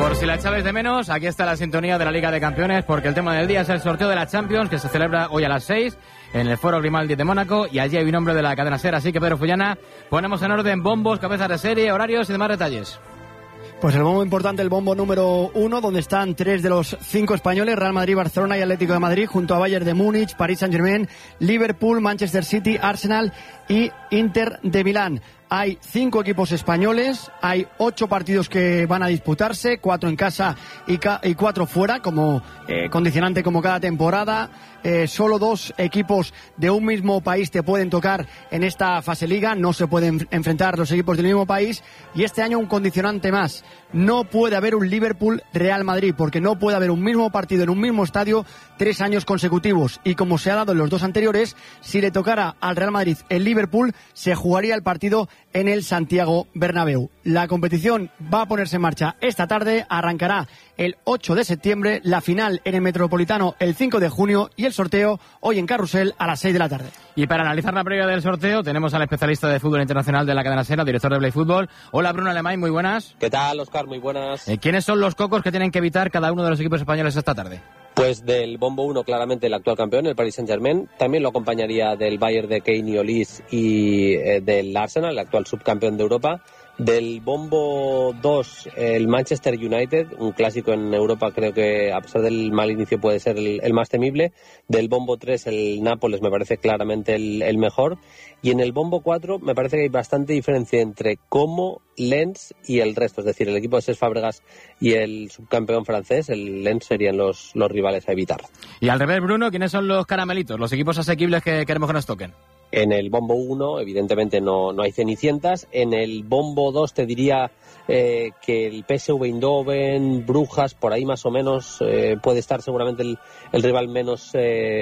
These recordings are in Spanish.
Por si la echabais de menos, aquí está la sintonía de la Liga de Campeones, porque el tema del día es el sorteo de la Champions, que se celebra hoy a las 6 en el Foro Grimaldi de Mónaco, y allí hay un nombre de la cadena SER. Así que, Pedro Fullana, ponemos en orden bombos, cabezas de serie, horarios y demás detalles. Pues el bombo importante, el bombo número 1, donde están 3 de los 5 españoles: Real Madrid, Barcelona y Atlético de Madrid, junto a Bayern de Múnich, Paris Saint-Germain, Liverpool, Manchester City, Arsenal y Inter de Milán. Hay 5 equipos españoles, hay 8 partidos que van a disputarse, 4 en casa y 4 fuera, como condicionante como cada temporada. Solo 2 equipos de un mismo país te pueden tocar en esta fase liga, no se pueden enfrentar los equipos del mismo país, y este año un condicionante más: no puede haber un Liverpool-Real Madrid, porque no puede haber un mismo partido en un mismo estadio 3 años consecutivos, y como se ha dado en los 2 anteriores, si le tocara al Real Madrid el Liverpool, se jugaría el partido en el Santiago Bernabéu. La competición va a ponerse en marcha esta tarde, arrancará el 8 de septiembre, la final en el Metropolitano el 5 de junio y el sorteo hoy en Carrusel a las 6 de la tarde. Y para analizar la previa del sorteo tenemos al especialista de fútbol internacional de la cadena SER, director de Play Fútbol. Hola, Bruno Alemán, muy buenas. ¿Qué tal, Óscar? Muy buenas. ¿Quiénes son los cocos que tienen que evitar cada uno de los equipos españoles esta tarde? Pues del bombo 1, claramente el actual campeón, el Paris Saint-Germain. También lo acompañaría del Bayern de Kane y Olise y del Arsenal, el actual subcampeón de Europa. Del bombo 2, el Manchester United, un clásico en Europa, creo que a pesar del mal inicio puede ser el más temible. Del bombo 3, el Nápoles, me parece claramente el mejor. Y en el bombo 4 me parece que hay bastante diferencia entre Como, Lens y el resto, es decir, el equipo de Cesc Fábregas y el subcampeón francés, el Lens, serían los rivales a evitar. Y al revés, Bruno, ¿quiénes son los caramelitos, los equipos asequibles que queremos que nos toquen? En el bombo 1, evidentemente, no hay cenicientas. En el bombo 2 te diría que el PSV Eindhoven, Brujas, por ahí más o menos puede estar seguramente el rival menos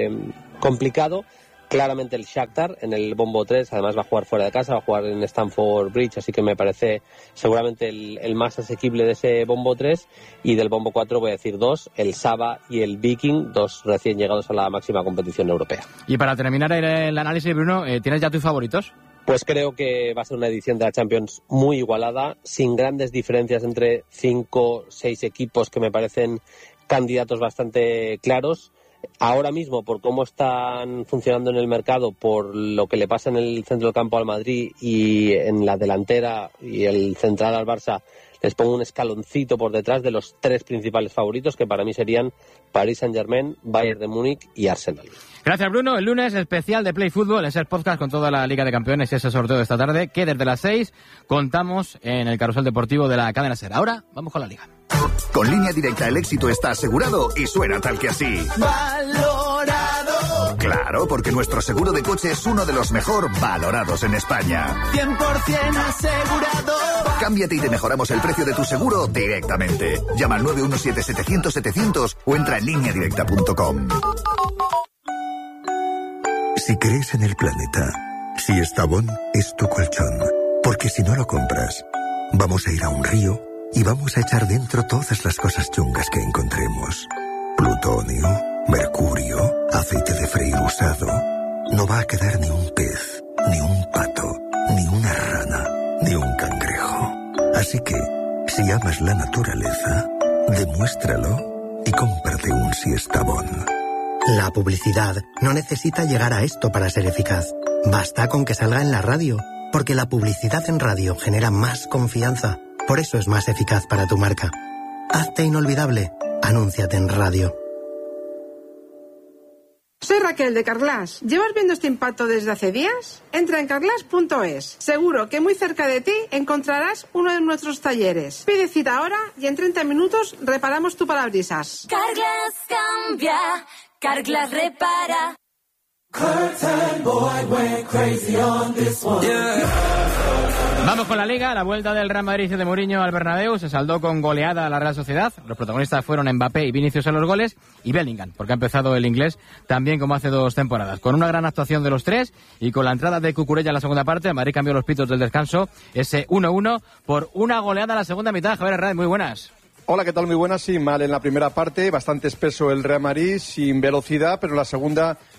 complicado. Claramente el Shakhtar en el bombo 3, además va a jugar fuera de casa, va a jugar en Stamford Bridge, así que me parece seguramente el más asequible de ese bombo 3. Y del bombo 4 voy a decir 2, el Saba y el Viking, 2 recién llegados a la máxima competición europea. Y para terminar el análisis, Bruno, ¿tienes ya tus favoritos? Pues creo que va a ser una edición de la Champions muy igualada, sin grandes diferencias entre 5, 6 equipos que me parecen candidatos bastante claros. Ahora mismo, por cómo están funcionando en el mercado, por lo que le pasa en el centro del campo al Madrid y en la delantera y el central al Barça, les pongo un escaloncito por detrás de los 3 principales favoritos, que para mí serían Paris Saint-Germain, Bayern de Múnich y Arsenal. Gracias, Bruno. El lunes especial de Play Fútbol, es el podcast con toda la Liga de Campeones y ese sorteo de esta tarde, que desde las 6 contamos en el carrusel deportivo de la cadena SER. Ahora vamos con la Liga. Con Línea Directa el éxito está asegurado y suena tal que así. ¡Valorado! Claro, porque nuestro seguro de coche es uno de los mejor valorados en España. 100% asegurado. Cámbiate y te mejoramos el precio de tu seguro directamente. Llama al 917-700-700 o entra en lineadirecta.com. Si crees en el planeta, si Estavón es tu colchón, porque si no lo compras, vamos a ir a un río y vamos a echar dentro todas las cosas chungas que encontremos. Plutonio, mercurio, aceite de freír usado. No va a quedar ni un pez, ni un pato, ni una rana, ni un cangrejo. Así que, si amas la naturaleza, demuéstralo y cómprate un Siestabón. La publicidad no necesita llegar a esto para ser eficaz. Basta con que salga en la radio, porque la publicidad en radio genera más confianza. Por eso es más eficaz para tu marca. Hazte inolvidable. Anúnciate en radio. Soy Raquel de Carglass. ¿Llevas viendo este impacto desde hace días? Entra en carglass.es. Seguro que muy cerca de ti encontrarás uno de nuestros talleres. Pide cita ahora y en 30 minutos reparamos tu parabrisas. Carglass cambia, Carglass repara. Vamos con la Liga. La vuelta del Real Madrid de Mourinho al Bernabéu se saldó con goleada a la Real Sociedad. Los protagonistas fueron Mbappé y Vinicius en los goles y Bellingham, porque ha empezado el inglés también como hace 2 temporadas. Con una gran actuación de los 3 y con la entrada de Cucurella en la segunda parte, el Madrid cambió los pitos del descanso, ese 1-1 por una goleada a la segunda mitad. Javier Herrera, muy buenas. Hola, ¿qué tal? Muy buenas. Sí, mal en la primera parte, bastante espeso el Real Madrid, sin velocidad, pero en la segunda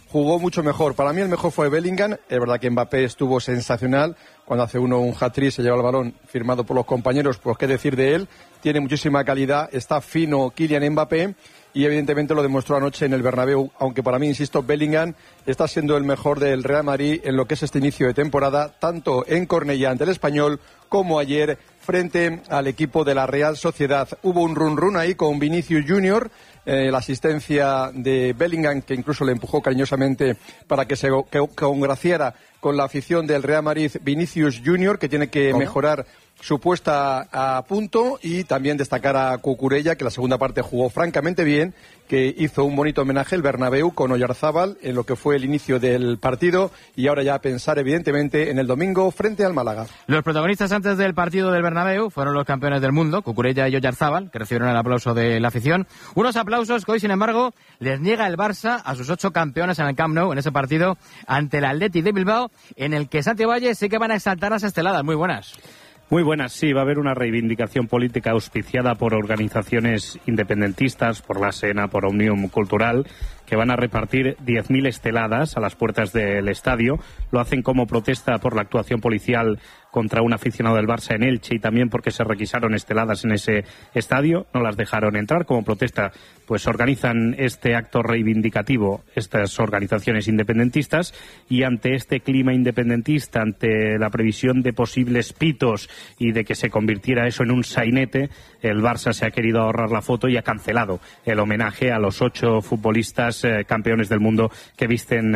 jugó mucho mejor. Para mí el mejor fue Bellingham. Es verdad que Mbappé estuvo sensacional. Cuando hace uno un hat-trick, se lleva el balón firmado por los compañeros, pues qué decir de él. Tiene muchísima calidad, está fino Kylian Mbappé y evidentemente lo demostró anoche en el Bernabéu, aunque para mí, insisto, Bellingham está siendo el mejor del Real Madrid en lo que es este inicio de temporada, tanto en Cornellá ante el Español como ayer frente al equipo de la Real Sociedad. Hubo un run-run ahí con Vinicius Junior, la asistencia de Bellingham, que incluso le empujó cariñosamente para que se congraciara con la afición del Real Madrid. Vinicius Junior, que tiene que mejorar su puesta a punto, y también destacar a Cucurella, que la segunda parte jugó francamente bien, que hizo un bonito homenaje el Bernabéu con Oyarzábal en lo que fue el inicio del partido, y ahora ya a pensar evidentemente en el domingo frente al Málaga. Los protagonistas antes del partido del Bernabéu fueron los campeones del mundo, Cucurella y Oyarzábal, que recibieron el aplauso de la afición. Unos aplausos que hoy, sin embargo, les niega el Barça a sus 8 campeones en el Camp Nou, en ese partido ante el Athletic de Bilbao, en el que Santi Valle sí que van a exaltar las esteladas. Muy buenas. Muy buenas, sí, va a haber una reivindicación política auspiciada por organizaciones independentistas, por la SENA, por Òmnium Cultural, que van a repartir 10.000 esteladas a las puertas del estadio. Lo hacen como protesta por la actuación policial contra un aficionado del Barça en Elche y también porque se requisaron esteladas en ese estadio, no las dejaron entrar. Como protesta, pues organizan este acto reivindicativo estas organizaciones independentistas, y ante este clima independentista, ante la previsión de posibles pitos y de que se convirtiera eso en un sainete, el Barça se ha querido ahorrar la foto y ha cancelado el homenaje a los 8 futbolistas campeones del mundo que visten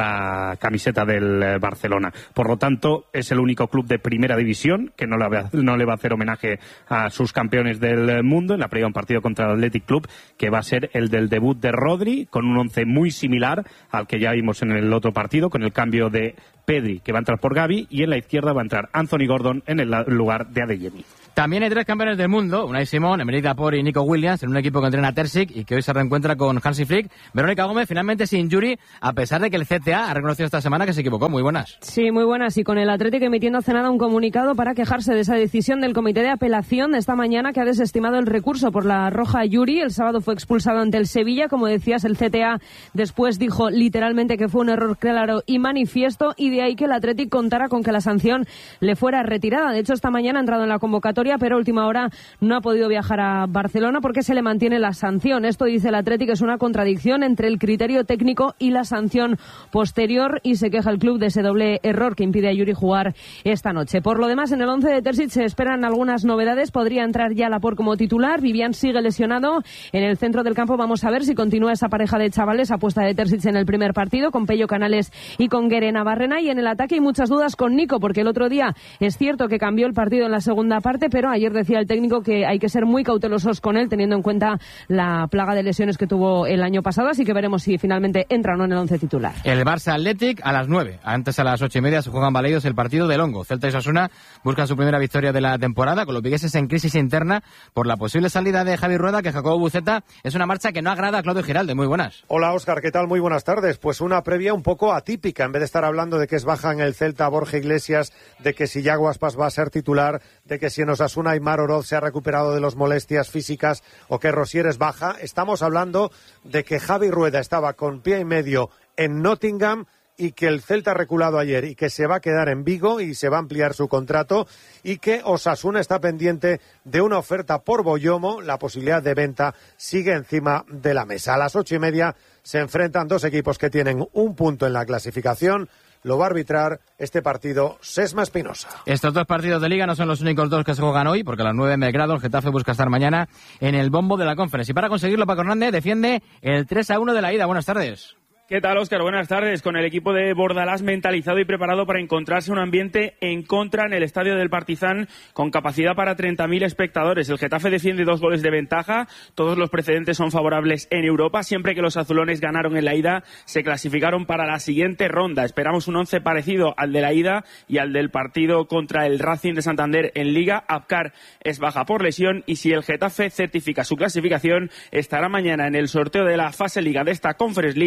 la camiseta del Barcelona. Por lo tanto, es el único club de primera división que no le va a hacer homenaje a sus campeones del mundo en la previa un partido contra el Athletic Club, que va a ser el del debut de Rodri, con un once muy similar al que ya vimos en el otro partido, con el cambio de Pedri, que va a entrar por Gavi, y en la izquierda va a entrar Anthony Gordon en el lugar de Adeyemi. También hay 3 campeones del mundo, Unai Simón, Emerick Laporte y Nico Williams, en un equipo que entrena Terzic y que hoy se reencuentra con Hansi Flick. Verónica Gómez, finalmente sin Yuri, a pesar de que el CTA ha reconocido esta semana que se equivocó. Muy buenas. Sí, muy buenas. Y con el Atlético emitiendo hace nada un comunicado para quejarse de esa decisión del Comité de Apelación de esta mañana, que ha desestimado el recurso por la roja a Yuri. El sábado fue expulsado ante el Sevilla. Como decías, el CTA después dijo literalmente que fue un error claro y manifiesto, y de ahí que el Atlético contara con que la sanción le fuera retirada. De hecho, esta mañana ha entrado en la convocatoria, pero a última hora no ha podido viajar a Barcelona porque se le mantiene la sanción. Esto, dice el Atlético, es una contradicción entre el criterio técnico y la sanción posterior, y se queja el club de ese doble error que impide a Yuri jugar esta noche. Por lo demás, en el 11 de Terzic se esperan algunas novedades. Podría entrar ya Laporte como titular. Vivian sigue lesionado. En el centro del campo vamos a ver si continúa esa pareja de chavales, apuesta de Terzic en el primer partido, con Pello Canales y con Guere Navarrena. Y en el ataque hay muchas dudas con Nico, porque el otro día es cierto que cambió el partido en la segunda parte, pero ayer decía el técnico que hay que ser muy cautelosos con él, teniendo en cuenta la plaga de lesiones que tuvo el año pasado, así que veremos si finalmente entra o no en el 11 titular. El Barça Athletic a las 9. Antes, a las 8:30, se juegan Baleidos el partido de Longo. Celta y Osasuna buscan su primera victoria de la temporada, con los vigueses en crisis interna por la posible salida de Javi Rueda, que Jacobo Buceta es una marcha que no agrada a Claudio Giralde. Muy buenas. Hola, Óscar, ¿qué tal? Muy buenas tardes. Pues una previa un poco atípica. En vez de estar hablando de que es baja en el Celta Borja Iglesias, de que si Yago Aspas va a ser titular, de que si en Osasuna Aimar Oroz se ha recuperado de las molestias físicas o que Rosier es baja, estamos hablando de que Javi Rueda estaba con pie y medio en Nottingham y que el Celta ha reculado ayer y que se va a quedar en Vigo y se va a ampliar su contrato, y que Osasuna está pendiente de una oferta por Boyomo. La posibilidad de venta sigue encima de la mesa. A las 8:30 se enfrentan 2 equipos que tienen un punto en la clasificación. Lo va a arbitrar este partido Sesma Espinosa. Estos 2 partidos de Liga no son los únicos 2 que se juegan hoy, porque a las 9 en Belgrado el Getafe busca estar mañana en el bombo de la Conference. Y para conseguirlo, Paco Hernández defiende el 3-1 de la ida. Buenas tardes. ¿Qué tal, Óscar? Buenas tardes. Con el equipo de Bordalás mentalizado y preparado para encontrarse un ambiente en contra en el estadio del Partizan, con capacidad para 30.000 espectadores. El Getafe defiende 2 goles de ventaja. Todos los precedentes son favorables en Europa. Siempre que los azulones ganaron en la ida, se clasificaron para la siguiente ronda. Esperamos un 11 parecido al de la ida y al del partido contra el Racing de Santander en Liga. Abkar es baja por lesión, y si el Getafe certifica su clasificación, estará mañana en el sorteo de la fase Liga de esta Conference League a partir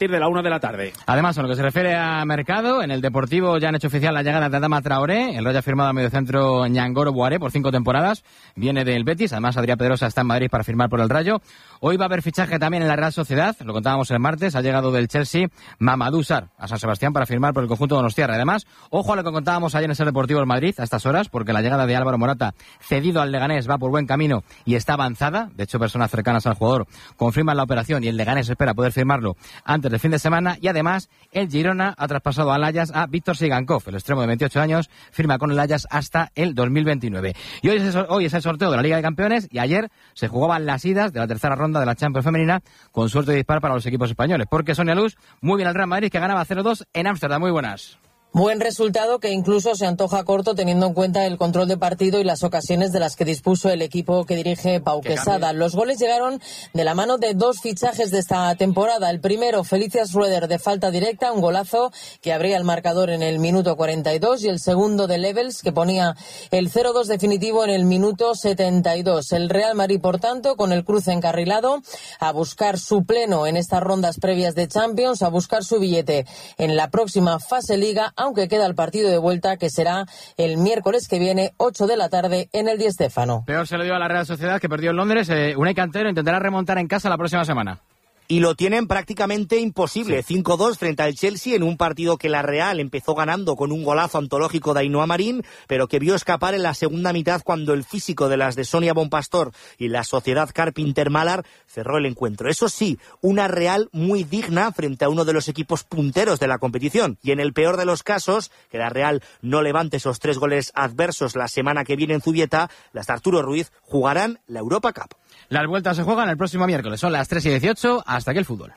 partir de la 1 de la tarde. Además, en lo que se refiere a mercado, en el Deportivo ya han hecho oficial la llegada de Adama Traoré. El Rayo ha firmado a mediocentro Ñangoro Boaré por 5 temporadas. Viene del Betis. Además, Adrián Pedrosa está en Madrid para firmar por el Rayo. Hoy va a haber fichaje también en la Real Sociedad. Lo contábamos el martes. Ha llegado del Chelsea Mamadou Sarr a San Sebastián para firmar por el conjunto de donostiarra. Además, ojo a lo que contábamos ayer en el Deportivo del Madrid a estas horas, porque la llegada de Álvaro Morata, cedido al Leganés, va por buen camino y está avanzada. De hecho, personas cercanas al jugador confirman la operación y el Leganés espera poder firmarlo antes del fin de semana. Y además, el Girona ha traspasado al Ajax a Víctor Sigankov, el extremo de 28 años, firma con el Ajax hasta el 2029. Y hoy es el sorteo de la Liga de Campeones y ayer se jugaban las idas de la tercera ronda de la Champions femenina con suerte de dispar para los equipos españoles. Porque Sonia Luz, muy bien al Real Madrid, que ganaba 0-2 en Ámsterdam. Muy buenas. Buen resultado que incluso se antoja corto teniendo en cuenta el control de partido y las ocasiones de las que dispuso el equipo que dirige Pau Quesada. Los goles llegaron de la mano de 2 fichajes de esta temporada. El primero, Felicias Rueder, de falta directa, un golazo que abría el marcador en el minuto 42, y el segundo de Levels, que ponía el 0-2 definitivo en el minuto 72. El Real Madrid, por tanto, con el cruce encarrilado, a buscar su pleno en estas rondas previas de Champions, a buscar su billete en la próxima fase Liga, aunque queda el partido de vuelta, que será el miércoles que viene, 8 de la tarde, en el Di Stéfano. Peor se le dio a la Real Sociedad, que perdió en Londres. Unai Cantero intentará remontar en casa la próxima semana. Y lo tienen prácticamente imposible. 5-2 frente al Chelsea en un partido que la Real empezó ganando con un golazo antológico de Ainhoa Marín, pero que vio escapar en la segunda mitad cuando el físico de las de Sonia Bonpastor y la Sociedad Carpinter-Malar cerró el encuentro. Eso sí, una Real muy digna frente a uno de los equipos punteros de la competición. Y en el peor de los casos, que la Real no levante esos 3 goles adversos la semana que viene en Zubieta, las de Arturo Ruiz jugarán la Europa Cup. Las vueltas se juegan el próximo miércoles, son las 3:18, hasta aquí el fútbol.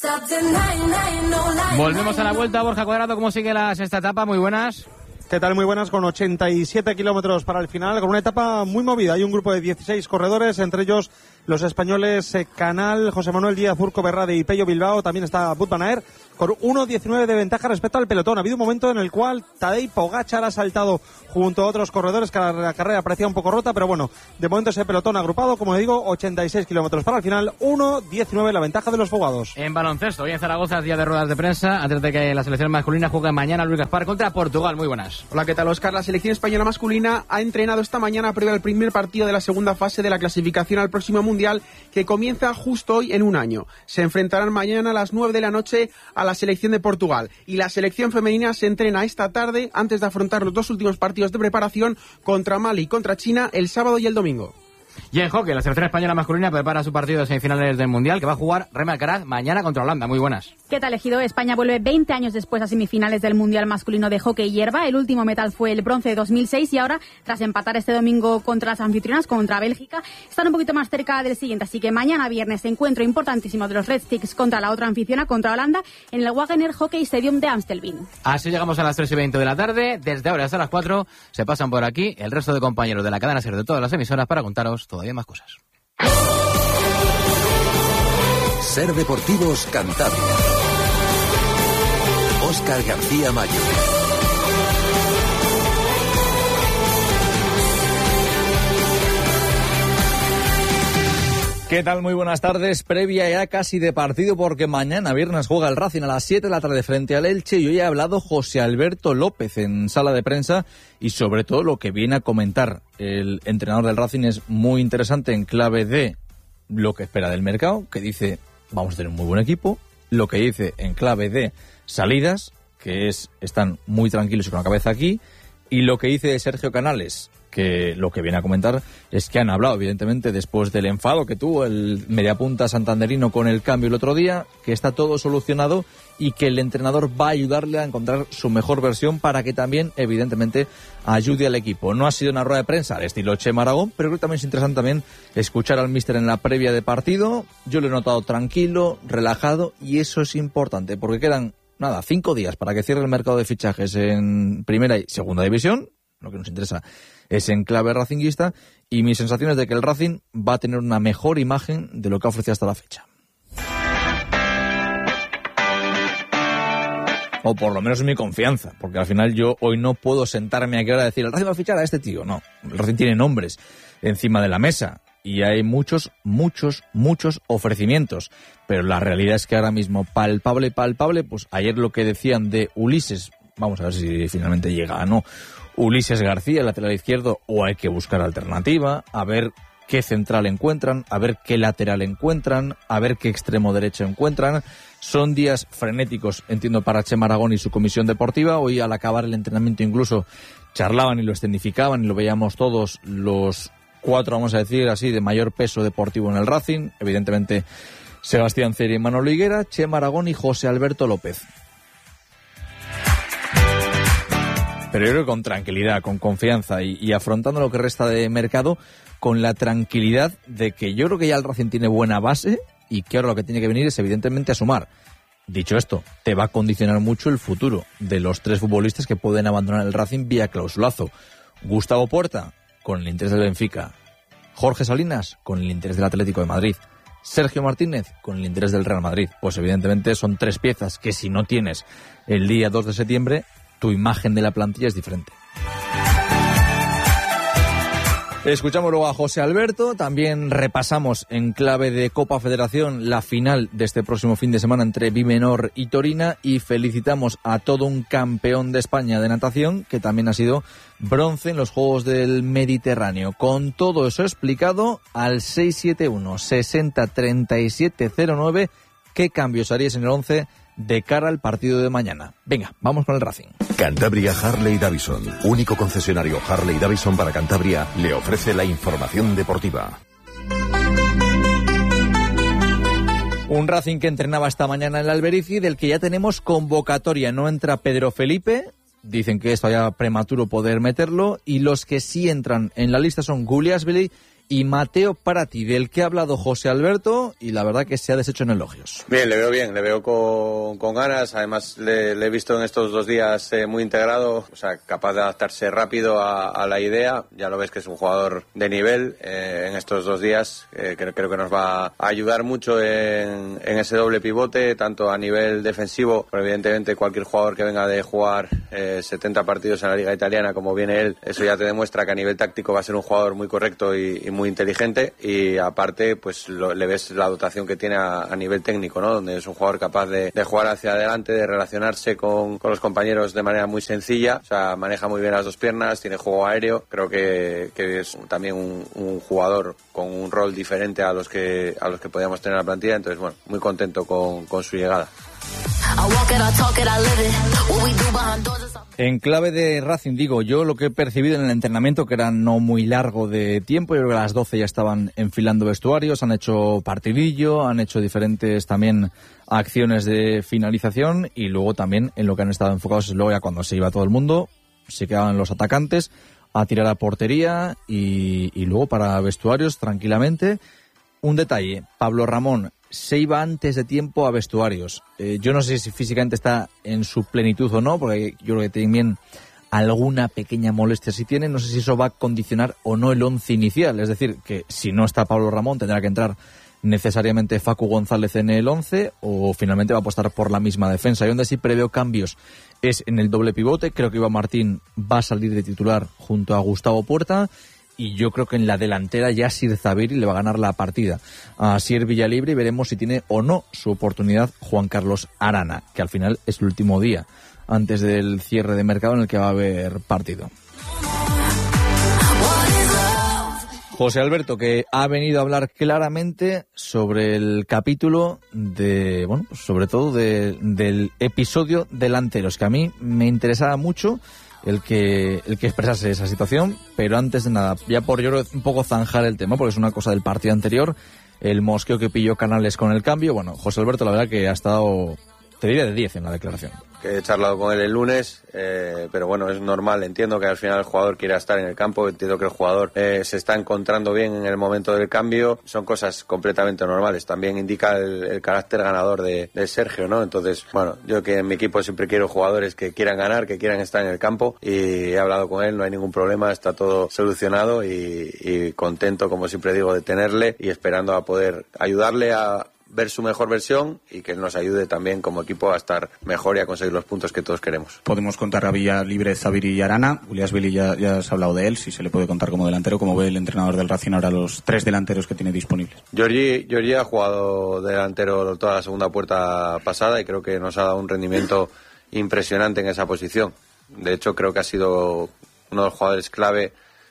Volvemos a la vuelta. Borja Cuadrado, ¿cómo sigue la sexta etapa? Muy buenas. ¿Qué tal? Muy buenas, con 87 kilómetros para el final, con una etapa muy movida. Hay un grupo de 16 corredores, entre ellos los españoles Canal, José Manuel Díaz, Urco Berrade y Pello Bilbao. También está Wout van Aert, con 1.19 de ventaja respecto al pelotón. Ha habido un momento en el cual Tadej Pogačar ha saltado junto a otros corredores, que la carrera parecía un poco rota, pero bueno, de momento ese pelotón agrupado, como digo, 86 kilómetros para el final, 1.19 la ventaja de los fugados. En baloncesto, hoy en Zaragoza, día de ruedas de prensa, antes de que la selección masculina juegue mañana Luis Gaspar contra Portugal. Muy buenas. Hola, ¿qué tal, Óscar? La selección española masculina ha entrenado esta mañana previo al primer partido de la segunda fase de la clasificación al próximo Mundial, que comienza justo hoy en un año. Se enfrentarán mañana a las 9 de la noche a la selección de Portugal. Y la selección femenina se entrena esta tarde antes de afrontar los 2 últimos partidos de preparación contra Mali y contra China el sábado y el domingo. Y en hockey, la selección española masculina prepara su partido de semifinales del Mundial, que va a jugar Rema Alcaraz mañana contra Holanda. Muy buenas. ¿Qué tal, Ejido? España vuelve 20 años después a semifinales del Mundial masculino de hockey hierba. El último metal fue el bronce de 2006 y ahora, tras empatar este domingo contra las anfitrionas, contra Bélgica, están un poquito más cerca del siguiente. Así que mañana viernes, encuentro importantísimo de los Red Sticks contra la otra anfitriona, contra Holanda, en el Wagener Hockey Stadium de Amstelveen. Así llegamos a las 3:20 de la tarde. Desde ahora hasta las 4 se pasan por aquí el resto de compañeros de la cadena SER de todas las emisoras para contaros todavía más cosas. SER Deportivos Cantabria. Óscar García Mayo. ¿Qué tal? Muy buenas tardes. Previa ya casi de partido, porque mañana viernes juega el Racing a las 7 de la tarde frente al Elche, y hoy ha hablado José Alberto López en sala de prensa, y sobre todo lo que viene a comentar el entrenador del Racing es muy interesante en clave de lo que espera del mercado, que dice vamos a tener un muy buen equipo, lo que dice en clave de salidas, que están muy tranquilos y con la cabeza aquí, y lo que dice Sergio Canales, que lo que viene a comentar es que han hablado, evidentemente, después del enfado que tuvo el mediapunta santanderino con el cambio el otro día, que está todo solucionado y que el entrenador va a ayudarle a encontrar su mejor versión para que también, evidentemente, ayude al equipo. No ha sido una rueda de prensa al estilo Chema Aragón, pero creo que también es interesante también escuchar al míster en la previa de partido. Yo lo he notado tranquilo, relajado, y eso es importante, porque quedan, 5 días para que cierre el mercado de fichajes en primera y segunda división. Lo que nos interesa es en clave racinguista, y mi sensación es de que el Racing va a tener una mejor imagen de lo que ha ofrecido hasta la fecha. O por lo menos es mi confianza, porque al final yo hoy no puedo sentarme aquí ahora a decir el Racing va a fichar a este tío. No, el Racing tiene nombres encima de la mesa y hay muchos ofrecimientos. Pero la realidad es que ahora mismo palpable, pues ayer lo que decían de Ulises, vamos a ver si finalmente llega o no, Ulises García, el lateral izquierdo, o hay que buscar alternativa, a ver qué central encuentran, a ver qué lateral encuentran, a ver qué extremo derecho encuentran. Son días frenéticos, entiendo, para Chema Aragón y su comisión deportiva. Hoy, al acabar el entrenamiento, incluso charlaban y lo escenificaban y lo veíamos todos los 4, vamos a decir así, de mayor peso deportivo en el Racing. Evidentemente, Sebastián Ceri y Manolo Higuera, Chema Aragón y José Alberto López. Pero yo creo que con tranquilidad, con confianza y afrontando lo que resta de mercado, con la tranquilidad de que yo creo que ya el Racing tiene buena base y que ahora lo que tiene que venir es evidentemente a sumar. Dicho esto, te va a condicionar mucho el futuro de los 3 futbolistas que pueden abandonar el Racing vía clausulazo. Gustavo Puerta, con el interés del Benfica. Jorge Salinas, con el interés del Atlético de Madrid. Sergio Martínez, con el interés del Real Madrid. Pues evidentemente son 3 piezas que si no tienes el día 2 de septiembre, tu imagen de la plantilla es diferente. Escuchamos luego a José Alberto, también repasamos en clave de Copa Federación la final de este próximo fin de semana entre Bimenor y Torina y felicitamos a todo un campeón de España de natación que también ha sido bronce en los Juegos del Mediterráneo. Con todo eso explicado, al 671 60 37 09, ¿qué cambios harías en el 11 de cara al partido de mañana? Venga, vamos con el Racing. Cantabria Harley Davidson, único concesionario Harley Davidson para Cantabria, le ofrece la información deportiva. Un Racing que entrenaba esta mañana en el Alberici, del que ya tenemos convocatoria. No entra Pedro Felipe, dicen que es todavía prematuro poder meterlo, y los que sí entran en la lista son Guliasvili y Mateo Prati, del que ha hablado José Alberto, y la verdad que se ha deshecho en elogios. Bien, le veo con ganas. Además le he visto en estos 2 días muy integrado, o sea, capaz de adaptarse rápido a la idea. Ya lo ves que es un jugador de nivel en estos 2 días. Creo que nos va a ayudar mucho en ese doble pivote, tanto a nivel defensivo, pero evidentemente cualquier jugador que venga de jugar 70 partidos en la Liga Italiana como viene él, eso ya te demuestra que a nivel táctico va a ser un jugador muy correcto y muy inteligente, y aparte pues le ves la dotación que tiene a nivel técnico, ¿no? Donde es un jugador capaz de jugar hacia adelante, de relacionarse con los compañeros de manera muy sencilla, o sea, maneja muy bien las 2 piernas, tiene juego aéreo. Creo que es también un jugador con un rol diferente a los que podíamos tener en la plantilla. Entonces, bueno, muy contento con su llegada. En clave de Racing, digo, yo lo que he percibido en el entrenamiento, que era no muy largo de tiempo, yo creo que a las 12 ya estaban enfilando vestuarios, han hecho partidillo, han hecho diferentes también acciones de finalización, y luego también en lo que han estado enfocados es luego ya cuando se iba todo el mundo, se quedaban los atacantes a tirar a portería y luego para vestuarios tranquilamente. Un detalle, Pablo Ramón se iba antes de tiempo a vestuarios. Yo no sé si físicamente está en su plenitud o no, porque yo creo que también alguna pequeña molestia si tiene. No sé si eso va a condicionar o no el 11 inicial. Es decir, que si no está Pablo Ramón tendrá que entrar necesariamente Facu González en el 11, o finalmente va a apostar por la misma defensa. Y donde sí preveo cambios es en el doble pivote. Creo que Iván Martín va a salir de titular junto a Gustavo Puerta. Y yo creo que en la delantera ya Sir Zaviri le va a ganar la partida a Sier Villalibre, y veremos si tiene o no su oportunidad Juan Carlos Arana, que al final es el último día antes del cierre de mercado en el que va a haber partido. José Alberto, que ha venido a hablar claramente sobre el capítulo de, bueno, pues sobre todo del episodio delanteros, que a mí me interesaba mucho el que expresase esa situación, pero antes de nada, ya por yo un poco zanjar el tema, porque es una cosa del partido anterior, el mosqueo que pilló Canales con el cambio. Bueno, José Alberto, la verdad que ha estado, te diría, de 10 en la declaración. Que he charlado con él el lunes, pero bueno, es normal, entiendo que al final el jugador quiera estar en el campo, entiendo que el jugador se está encontrando bien en el momento del cambio, son cosas completamente normales. También indica el carácter ganador de Sergio, ¿no? Entonces, bueno, yo que en mi equipo siempre quiero jugadores que quieran ganar, que quieran estar en el campo, y he hablado con él, no hay ningún problema, está todo solucionado y contento, como siempre digo, de tenerle y esperando a poder ayudarle a ver su mejor versión y que nos ayude también como equipo a estar mejor y a conseguir los puntos que todos queremos. Podemos contar a Villa libre, Zaviri y Arana. Uliasvili ya has hablado de él, si se le puede contar como delantero. ¿Cómo ve el entrenador del Racing ahora los 3 delanteros que tiene disponibles? Giorgi ha jugado delantero toda la segunda puerta pasada y creo que nos ha dado un rendimiento impresionante en esa posición. De hecho, creo que ha sido uno de los jugadores clave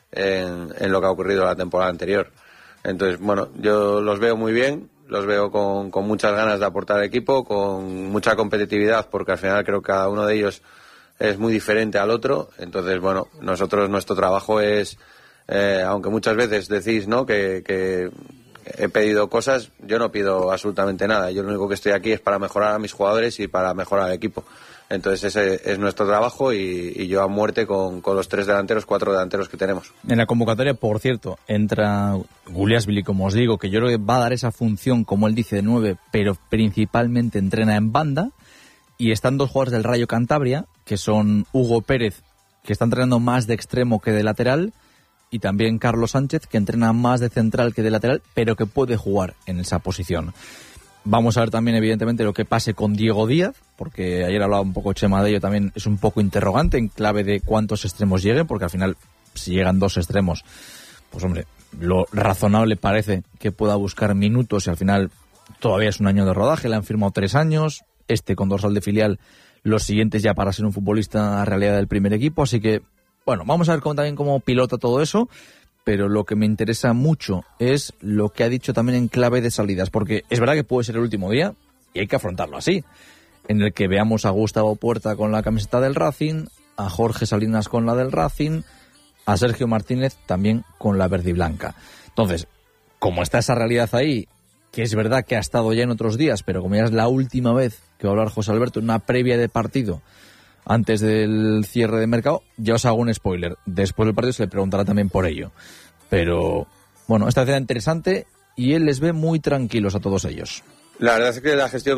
en lo que ha ocurrido la temporada anterior. Entonces, bueno, yo los veo muy bien, los veo con muchas ganas de aportar al equipo, con mucha competitividad, porque al final creo que cada uno de ellos es muy diferente al otro. Entonces, bueno, nuestro trabajo es, aunque muchas veces decís, ¿no?, que he pedido cosas, yo no pido absolutamente nada. Yo lo único que estoy aquí es para mejorar a mis jugadores y para mejorar al equipo. Entonces ese es nuestro trabajo y yo a muerte con los 4 delanteros que tenemos. En la convocatoria, por cierto, entra Uliasvili, como os digo, que yo creo que va a dar esa función, como él dice, de 9, pero principalmente entrena en banda. Y están 2 jugadores del Rayo Cantabria, que son Hugo Pérez, que está entrenando más de extremo que de lateral, y también Carlos Sánchez, que entrena más de central que de lateral, pero que puede jugar en esa posición. Vamos a ver también, evidentemente, lo que pase con Diego Díaz, porque ayer hablaba un poco Chema de ello, también es un poco interrogante en clave de cuántos extremos lleguen, porque al final, si llegan 2 extremos, pues hombre, lo razonable parece que pueda buscar minutos y al final todavía es un año de rodaje, le han firmado 3 años, con dorsal de filial, los siguientes ya para ser un futbolista a realidad del primer equipo, así que, bueno, vamos a ver también cómo pilota todo eso. Pero lo que me interesa mucho es lo que ha dicho también en clave de salidas, porque es verdad que puede ser el último día y hay que afrontarlo así, en el que veamos a Gustavo Puerta con la camiseta del Racing, a Jorge Salinas con la del Racing, a Sergio Martínez también con la verde y blanca. Entonces, como está esa realidad ahí, que es verdad que ha estado ya en otros días, pero como ya es la última vez que va a hablar José Alberto en una previa de partido antes del cierre de mercado, ya os hago un spoiler. Después del partido se le preguntará también por ello. Pero, bueno, esta vez interesante y él les ve muy tranquilos a todos ellos. La verdad es que la gestión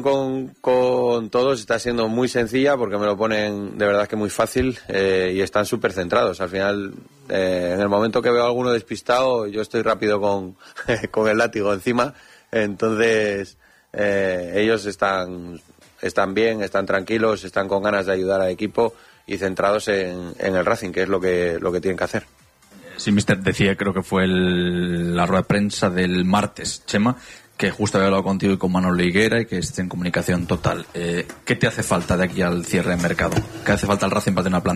con todos está siendo muy sencilla porque me lo ponen de verdad que muy fácil y están súper centrados. Al final, en el momento que veo a alguno despistado, yo estoy rápido con el látigo encima. Entonces, ellos están bien, están tranquilos, están con ganas de ayudar al equipo y centrados en el Racing, que es lo que tienen que hacer. Sí, mister, decía, creo que fue la rueda de prensa del martes, Chema, que justo había hablado contigo y con Manolo Higuera y que esté en comunicación total. ¿Qué te hace falta de aquí al cierre de mercado? ¿Qué hace falta al Racing para tener una plantilla